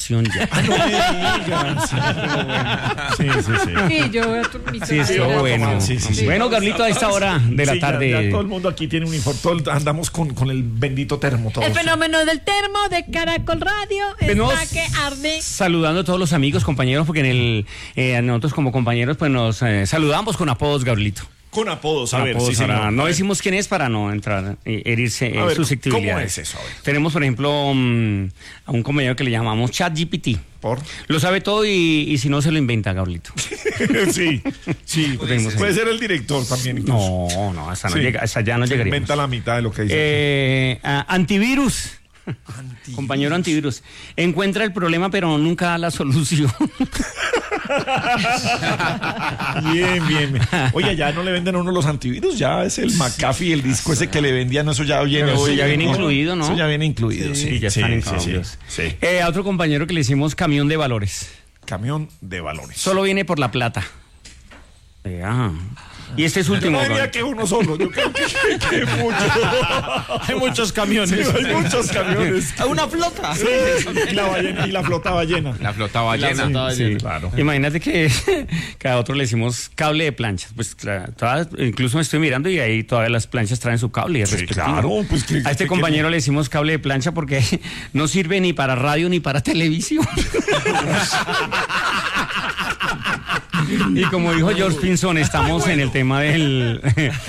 grabación ya. No me digas. Sí, sí, sí. Sí, yo veo tu Sí, estuvo bueno. Sí, sí, sí. Bueno, Carlito, a esta hora de la Sí, tarde. ya todo el mundo aquí tiene uniforme. Andamos con el bendito termo todos. El fenómeno del termo de Caracol Radio Venimos está que arde. saludando a todos los amigos, compañeros, porque nosotros como compañeros pues nos saludamos con apodos, Gabrielito. Con apodos, a Con ver, apodos, sí, ahora señor. no decimos quién es para no entrar, herirse A ver, susceptibilidades. ¿cómo es eso? A ver. Tenemos, por ejemplo, a un compañero que le llamamos ChatGPT. ¿Por? Lo sabe todo y si no se lo inventa, Gabrielito. Sí, sí. Puede ser el director también. Incluso. No, hasta, no Sí. llega, hasta ya no llegaríamos. Inventa la mitad de lo que dice. Antivirus. Compañero antivirus. Encuentra el problema, pero nunca da la solución. Bien, bien. Oye, ya no le venden a uno los antivirus, ya es el McAfee, el disco ese que le vendían, eso ya viene. Pero ya viene incluido, ¿no? Eso ya viene incluido, sí. Ya están incluidos. Sí. A otro compañero que le hicimos camión de valores. Camión de valores. Solo viene por la plata. Y este es último. Yo no diría que uno solo, yo creo que muchos. Hay muchos camiones. Sí, hay muchos camiones. Una flota. Sí, y la flota ballena. La flota ballena. Sí, claro. Imagínate que cada otro le decimos cable de planchas. Pues incluso me estoy mirando y ahí todavía las planchas traen su cable. Sí, respectivo. claro. Pues, A este compañero le decimos cable de plancha porque no sirve ni para radio ni para televisión. Y como dijo George Pinzón, estamos en el tema de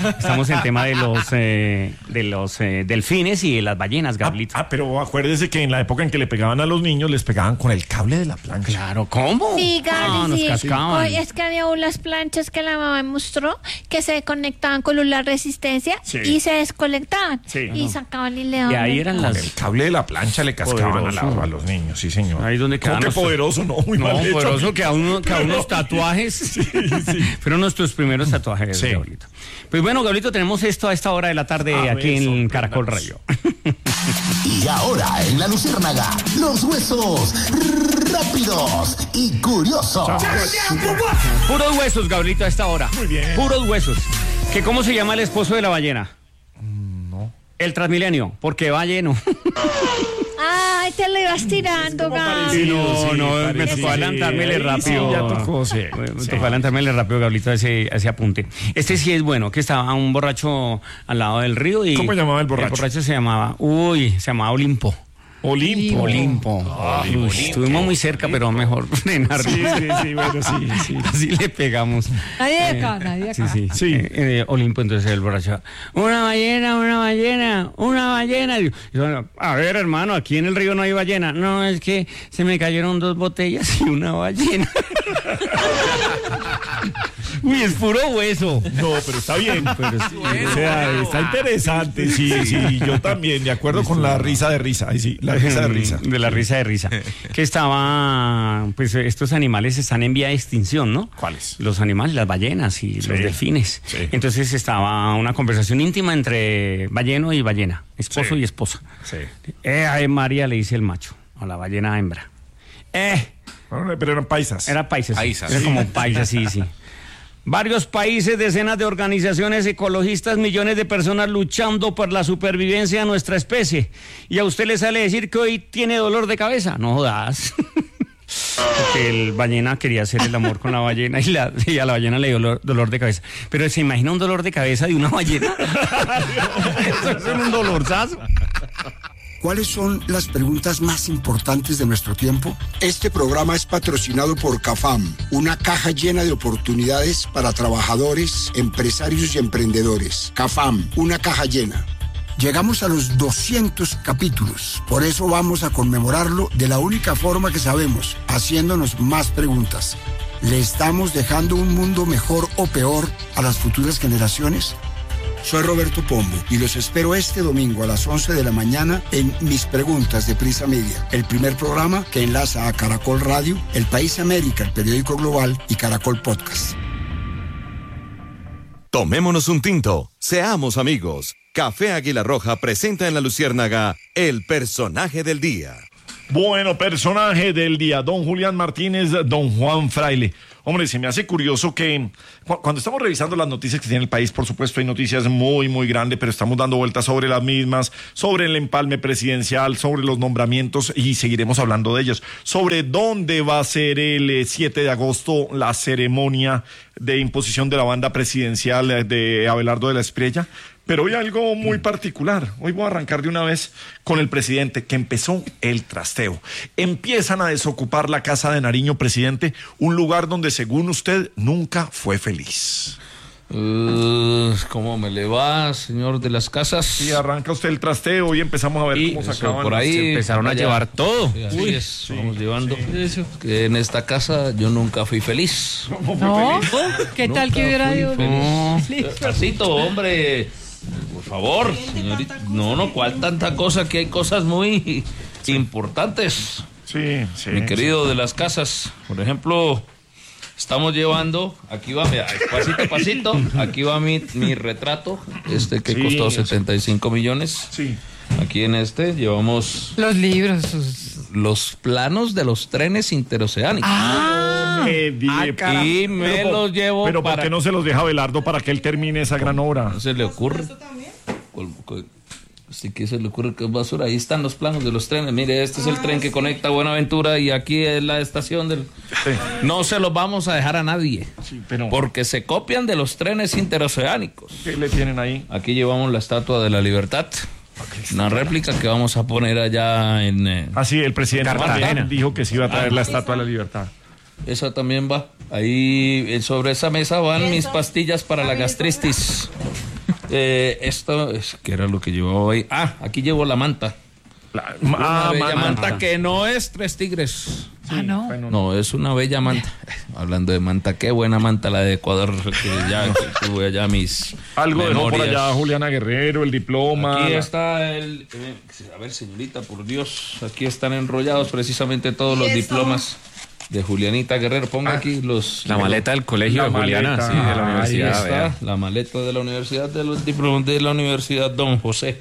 los delfines y de las ballenas, Gablito. Pero acuérdese que en la época en que le pegaban a los niños, les pegaban con el cable de la plancha. Claro, ¿cómo? Sí, Gaby, nos sí. cascaban. Oye, es que había unas planchas que la mamá me mostró que se conectaban con la resistencia y se desconectaban y sacaban y le daban. Y ahí eran Con las... el cable de la plancha le cascaban Poderoso. a los niños, sí, señor. Ahí donde ¿Cómo quedan que los... poderoso? No, muy mal hecho. Poderoso que a unos tatuajes. Fueron nuestros primeros tatuajes, Sí. Gablito. Pues bueno, Gablito, tenemos esto a esta hora de la tarde aquí en Caracol Radio. Y ahora en La Luciérnaga, los huesos rápidos y curiosos. Puros huesos, Gablito, a esta hora. Muy bien. Puros huesos. ¿Cómo se llama el esposo de la ballena? No. El Transmilenio, porque va lleno. Ay, te lo ibas tirando, como Gaby. parecido. Me parecido. tocó adelantármele Sí, rápido. sí, ya tocó, sí. Me tocó adelantármele rápido, Gablito, a ese apunte. Este sí es bueno, que estaba un borracho al lado del río y... ¿Cómo llamaba el borracho? El borracho se llamaba Olimpo. Olimpo. Estuvimos muy cerca, pero mejor frenar. Sí, bueno, sí. Así le pegamos. Nadie de acá, nadie de acá. Sí. Olimpo, entonces el borracho. Una ballena. Y yo, a ver, hermano, aquí en el río no hay ballena. No, es que se me cayeron 2 botellas y una ballena. Uy, es puro hueso. No, pero está bien. O sea, está interesante. Sí, yo también, de acuerdo con la risa de risa. Ahí sí, la risa de risa. De la risa de risa. Que estaba, pues estos animales están en vía de extinción, ¿no? ¿Cuáles? Los animales, las ballenas y los delfines. Sí. Entonces estaba una conversación íntima entre balleno y ballena, esposo y esposa. Sí. Ay, María, le dice el macho a la ballena hembra. Pero eran paisas. Era paisas. Paisas. Era como paisas, sí. Varios países, decenas de organizaciones ecologistas, millones de personas luchando por la supervivencia de nuestra especie. Y a usted le sale a decir que hoy tiene dolor de cabeza. No jodas. Porque el ballena quería hacer el amor con la ballena y a la ballena le dio dolor de cabeza. Pero ¿se imagina un dolor de cabeza de una ballena? Eso es un dolorzazo. ¿Cuáles son las preguntas más importantes de nuestro tiempo? Este programa es patrocinado por CAFAM, una caja llena de oportunidades para trabajadores, empresarios y emprendedores. CAFAM, una caja llena. Llegamos a los 200 capítulos, por eso vamos a conmemorarlo de la única forma que sabemos, haciéndonos más preguntas. ¿Le estamos dejando un mundo mejor o peor a las futuras generaciones? Soy Roberto Pombo y los espero este domingo a las 11 de la mañana en Mis Preguntas de Prisa Media, el primer programa que enlaza a Caracol Radio, El País América, el periódico global y Caracol Podcast. Tomémonos un tinto, seamos amigos. Café Águila Roja presenta en La Luciérnaga el personaje del día. Bueno, personaje del día, don Julián Martínez, don Juan Fraile. Hombre, se me hace curioso que cuando estamos revisando las noticias que tiene el país, por supuesto hay noticias muy, muy grandes, pero estamos dando vueltas sobre las mismas, sobre el empalme presidencial, sobre los nombramientos y seguiremos hablando de ellos, sobre dónde va a ser el 7 de agosto la ceremonia de imposición de la banda presidencial de Abelardo de la Espriella. Pero hoy algo muy particular. Hoy voy a arrancar de una vez con el presidente, que empezó el trasteo. Empiezan a desocupar la Casa de Nariño, presidente, un lugar donde, según usted, nunca fue feliz. ¿Cómo me le va, señor de las casas? Sí, arranca usted el trasteo y empezamos a ver cómo se acaban. Por ahí se empezaron a llevar todo. Sí, así es, sí, vamos llevando. Sí. Que en esta casa yo nunca fui feliz. ¿No? ¿Qué tal Nunca que hubiera ido? Despacito, hombre. Por favor, señorita. No, ¿cuál tanta cosa? Que hay cosas muy importantes. Sí. Mi querido de las casas, por ejemplo, estamos llevando, aquí va, mira, pasito, aquí va mi retrato, que costó 75 millones. Sí. Aquí en llevamos Los libros. los planos de los trenes interoceánicos. Aquí me los llevo. Pero ¿por qué no se los deja Abelardo para que él termine esa gran obra? ¿No se le ocurre? Así que se le ocurre que es basura. Ahí están los planos de los trenes. Mire, este es el tren que conecta Buenaventura y aquí es la estación del... Sí. No se los vamos a dejar a nadie. Sí, pero... porque se copian de los trenes interoceánicos. ¿Qué le tienen ahí? Aquí llevamos la Estatua de la Libertad. Una réplica que vamos a poner allá en... el presidente Cartagena dijo que se iba a traer la Estatua de la Libertad. Esa también va. Ahí sobre esa mesa van mis pastillas para la gastritis. Esto es que era lo que llevaba hoy. Aquí llevo la manta. Una bella manta que no es Tres Tigres. No. No, es una bella manta. Hablando de manta, qué buena manta la de Ecuador. Que tuve allá mis algo memorias. Dejó por allá Juliana Guerrero, el diploma. Aquí está el... A ver, señorita, por Dios. Aquí están enrollados precisamente todos los diplomas de Julianita Guerrero. Ponga aquí la maleta del colegio de Juliana, sí, de la universidad. Ahí está, la maleta de la universidad, de los diplomas de la Universidad Don José.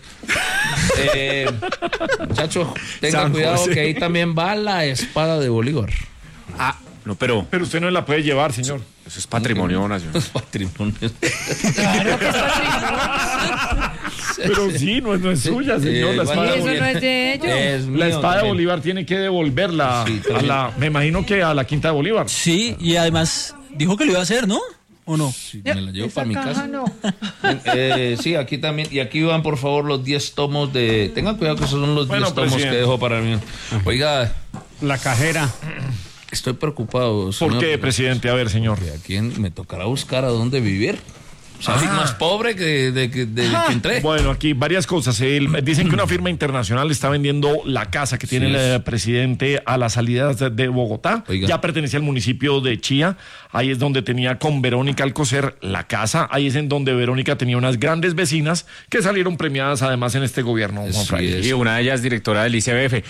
Muchachos, tengan cuidado que ahí también va la espada de Bolívar. No, pero usted no la puede llevar, señor. Eso es patrimonio nacional. Es patrimonio. Claro que es patrimonio. Pero sí, no es suya, señor. La espada eso no es de ellos. La espada de Bolívar tiene que devolverla me imagino que a la Quinta de Bolívar. Sí, y además dijo que lo iba a hacer, ¿no? ¿O no? Sí, me la llevo para mi casa. No. Sí, aquí también. Y aquí van, por favor, los 10 tomos de... Tengan cuidado que esos son los 10 tomos que dejo para mí. Oiga. La cajera. Estoy preocupado, señor. ¿Por qué, presidente? A ver, señor. ¿A quién me tocará buscar a dónde vivir? O sea, soy más pobre que entré. Bueno, aquí varias cosas. Dicen que una firma internacional está vendiendo la casa que tiene el presidente a las salidas de Bogotá. Oiga. Ya pertenece al municipio de Chía. Ahí es donde tenía con Verónica Alcocer la casa. Ahí es en donde Verónica tenía unas grandes vecinas que salieron premiadas además en este gobierno. Y una de ellas directora del ICBF.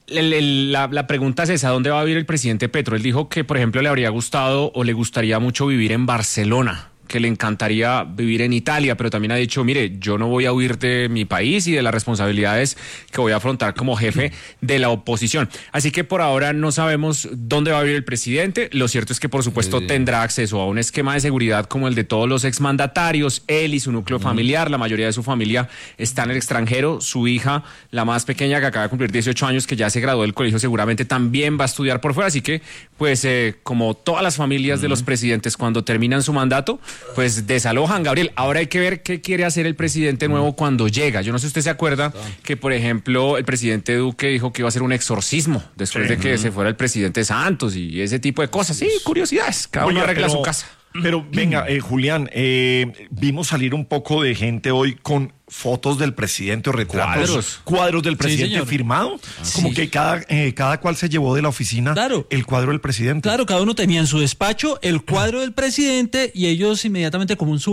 La pregunta es esa, ¿dónde va a vivir el presidente Petro? Él dijo que, por ejemplo, le habría gustado o le gustaría mucho vivir en Barcelona, que le encantaría vivir en Italia, pero también ha dicho, mire, yo no voy a huir de mi país y de las responsabilidades que voy a afrontar como jefe de la oposición. Así que por ahora no sabemos dónde va a vivir el presidente. Lo cierto es que, por supuesto, tendrá acceso a un esquema de seguridad como el de todos los exmandatarios. Él y su núcleo familiar, la mayoría de su familia está en el extranjero. Su hija, la más pequeña, que acaba de cumplir 18 años, que ya se graduó del colegio, seguramente también va a estudiar por fuera. Así que, pues, como todas las familias de los presidentes, cuando terminan su mandato, pues desalojan, Gabriel. Ahora hay que ver qué quiere hacer el presidente nuevo cuando llega. Yo no sé si usted se acuerda que, por ejemplo, el presidente Duque dijo que iba a hacer un exorcismo después de que se fuera el presidente Santos y ese tipo de cosas. Sí, curiosidades. Cada uno arregla su casa. Pero venga, Julián, vimos salir un poco de gente hoy con fotos del presidente o retratos. Cuadros del presidente firmado. Como que cada cual se llevó de la oficina el cuadro del presidente. Claro, cada uno tenía en su despacho el cuadro del presidente y ellos inmediatamente, como un souvenir,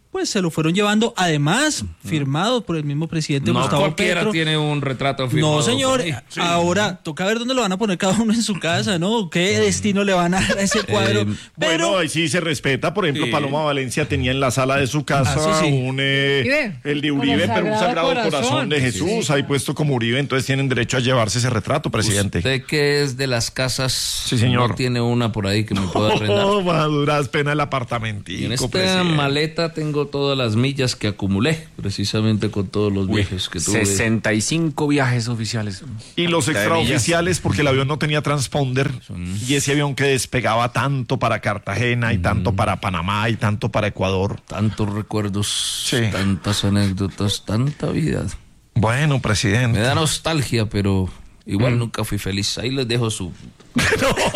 pues se lo fueron llevando, además firmado por el mismo presidente Gustavo cualquiera Petro. Tiene un retrato firmado. No, señor, Sí. ahora toca ver dónde lo van a poner cada uno en su casa, ¿no? ¿Qué destino le van a dar a ese cuadro? Pero bueno, ahí sí se respeta. Por ejemplo, Paloma Valencia tenía en la sala de su casa el de Uribe, pero un Sagrado Corazón de Jesús, ahí puesto como Uribe, entonces tienen derecho a llevarse ese retrato, presidente. Usted que es de las casas, señor. No tiene una por ahí que me pueda arrendar. Maduras pena el apartamentico. Y en esta presidente. maleta tengo todas las millas que acumulé, precisamente con todos los viajes que tuve. 65 viajes oficiales. Y los extraoficiales, porque el avión no tenía transponder, y ese avión que despegaba tanto para Cartagena, y tanto para Panamá, y tanto para Ecuador. Tantos recuerdos, tantas anécdotas, tanta vida. Bueno, presidente. Me da nostalgia, pero igual nunca fui feliz. Ahí les dejo su...